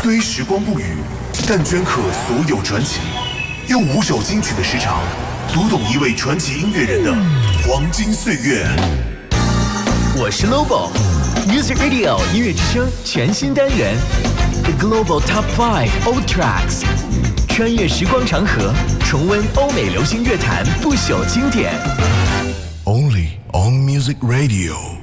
虽时光不语，但镌刻所有传奇。用5首金曲的时长，读懂一位传奇音乐人的黄金岁月。 我是 Lobo，Music Radio 音乐之声全新单元 The Global Top 5 Old Tracks， 穿越时光长河，重温欧美流行乐坛不朽经典。 Only on Music Radio。